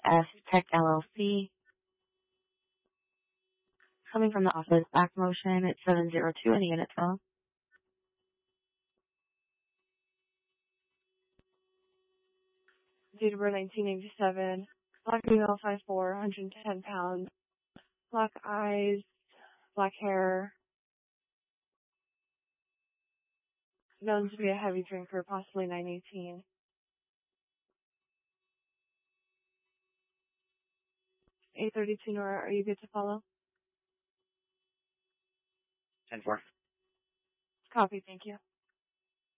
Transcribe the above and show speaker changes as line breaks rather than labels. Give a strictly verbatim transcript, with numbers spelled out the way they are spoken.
S Tech L L C. Coming from the office, back motion at seven zero two in the unit twelve.
Date of birth nineteen eighty-seven. Black female, five foot four, one hundred ten pounds. Black eyes, black hair. Known to be a heavy drinker, possibly nine eighteen. eight thirty-two, Nora, are you good to follow?
ten four.
Copy, thank you.